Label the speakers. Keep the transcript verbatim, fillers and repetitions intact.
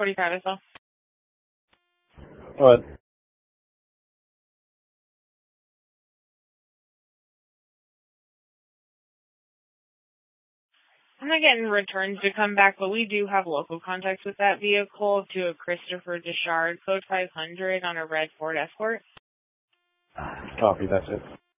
Speaker 1: forty-five as well.
Speaker 2: What?
Speaker 1: I'm not getting returns to come back, but we do have local contacts with that vehicle to a Christopher Deschard, code five hundred on a red Ford Escort.
Speaker 2: Copy, that's it.